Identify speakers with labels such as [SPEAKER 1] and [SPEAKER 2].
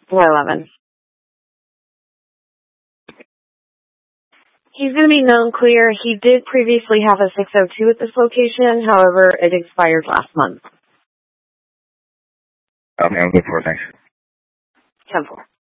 [SPEAKER 1] 411. He's going to be known clear. He did previously have a 602 at this location. However, it expired last month.
[SPEAKER 2] Okay, I'm good for it. Thanks.
[SPEAKER 1] 10-4.